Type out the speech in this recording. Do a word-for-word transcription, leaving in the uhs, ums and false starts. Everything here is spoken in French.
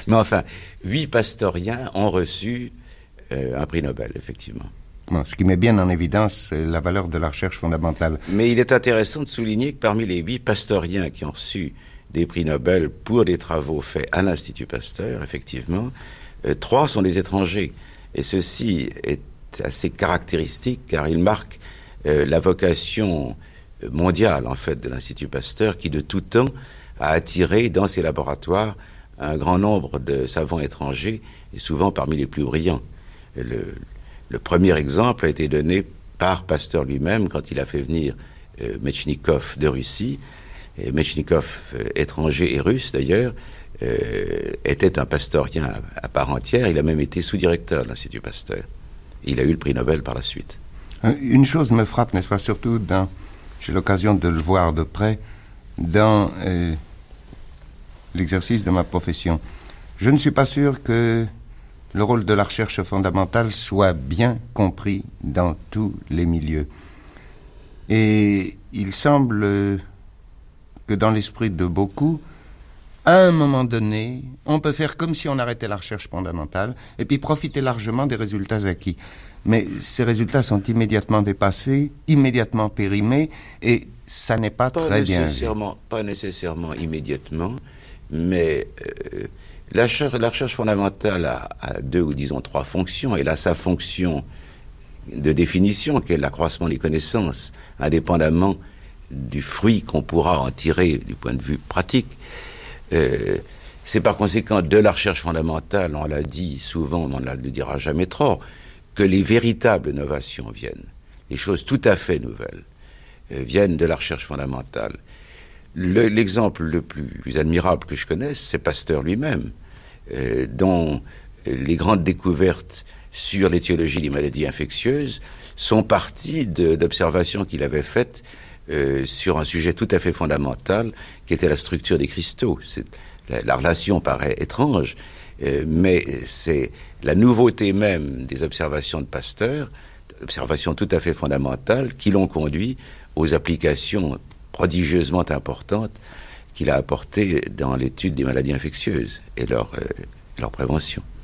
Mais enfin, huit pastoriens ont reçu euh, un prix Nobel, effectivement. Bon, ce qui met bien en évidence euh, la valeur de la recherche fondamentale. Mais il est intéressant de souligner que parmi les huit pastoriens qui ont reçu des prix Nobel pour des travaux faits à l'Institut Pasteur, effectivement, euh, trois sont des étrangers. Et ceci est assez caractéristique car il marque euh, la vocation mondiale, en fait, de l'Institut Pasteur qui, de tout temps, a attiré dans ses laboratoires un grand nombre de savants étrangers et souvent parmi les plus brillants. Le, le premier exemple a été donné par Pasteur lui-même quand il a fait venir euh, Metchnikov de Russie. Et Metchnikov, euh, étranger et russe d'ailleurs, euh, était un pastorien à, à part entière. Il a même été sous-directeur de l'Institut Pasteur. Il a eu le prix Nobel par la suite. Une chose me frappe, n'est-ce pas, surtout dans, j'ai l'occasion de le voir de près, dans euh, l'exercice de ma profession. Je ne suis pas sûr que le rôle de la recherche fondamentale soit bien compris dans tous les milieux. Et il semble que dans l'esprit de beaucoup, à un moment donné, on peut faire comme si on arrêtait la recherche fondamentale et puis profiter largement des résultats acquis. Mais ces résultats sont immédiatement dépassés, immédiatement périmés, et ça n'est pas, pas très bien vu. Pas nécessairement immédiatement, mais euh, la, recherche, la recherche fondamentale a, a deux ou disons trois fonctions. Elle a sa fonction de définition, qui est l'accroissement des connaissances, indépendamment du fruit qu'on pourra en tirer du point de vue pratique. Euh, c'est par conséquent de la recherche fondamentale, on l'a dit souvent, mais on ne le dira jamais trop, que les véritables innovations viennent. Les choses tout à fait nouvelles euh, viennent de la recherche fondamentale. Le, l'exemple le plus admirable que je connaisse, c'est Pasteur lui-même, euh, dont les grandes découvertes sur l'étiologie des maladies infectieuses sont parties de, d'observations qu'il avait faites euh, sur un sujet tout à fait fondamental, qui était la structure des cristaux. C'est, la, la relation paraît étrange, euh, mais c'est la nouveauté même des observations de Pasteur, observations tout à fait fondamentales, qui l'ont conduit aux applications prodigieusement importantes qu'il a apportées dans l'étude des maladies infectieuses et leur, euh, leur prévention.